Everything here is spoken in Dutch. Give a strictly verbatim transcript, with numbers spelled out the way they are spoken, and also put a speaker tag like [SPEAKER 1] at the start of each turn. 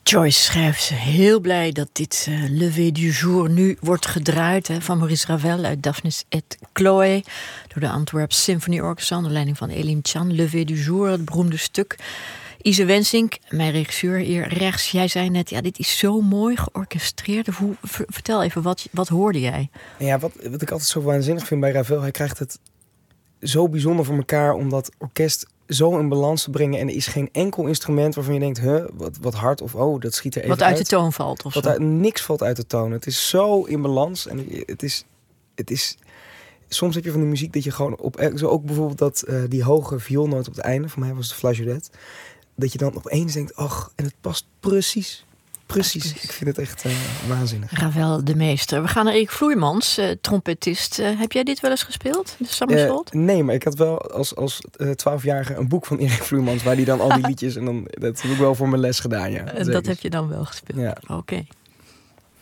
[SPEAKER 1] Joyce schrijft heel blij dat dit uh, Lever du Jour nu wordt gedraaid, hè, van Maurice Ravel uit Daphnis et Chloé, door de Antwerp Symphony Orchestra onder leiding van Elim Chan. Lever du Jour, het beroemde stuk. Ise Wensink, mijn regisseur hier rechts, jij zei net, ja, dit is zo mooi georchestreerd. Hoe, vertel even, wat, wat hoorde jij?
[SPEAKER 2] Ja, wat, wat ik altijd zo waanzinnig vind bij Ravel, hij krijgt het zo bijzonder voor elkaar om dat orkest zo in balans te brengen. En er is geen enkel instrument waarvan je denkt, huh, wat, wat hard of oh, dat schiet er even
[SPEAKER 1] uit. Wat uit
[SPEAKER 2] uit.
[SPEAKER 1] de toon valt of
[SPEAKER 2] wat
[SPEAKER 1] zo.
[SPEAKER 2] Uit, niks valt uit de toon. Het is zo in balans. En het is, het is... Soms heb je van die muziek dat je gewoon op... Zo ook bijvoorbeeld dat, uh, die hoge vioolnoot op het einde. Voor mij was het flageolet. Dat je dan opeens denkt, ach, en het past precies. Precies. Ik vind het echt uh, waanzinnig.
[SPEAKER 1] Ravel de meester. We gaan naar Erik Vloeimans, uh, trompetist. Uh, heb jij dit wel eens gespeeld? De Summersault?
[SPEAKER 2] Uh, nee, maar ik had wel als, als uh, twaalfjarige een boek van Erik Vloeimans, waar die dan al die liedjes... en dan dat heb ik wel voor mijn les gedaan, ja.
[SPEAKER 1] Uh, dat heb je dan wel gespeeld?
[SPEAKER 2] Ja.
[SPEAKER 1] Oké. Okay.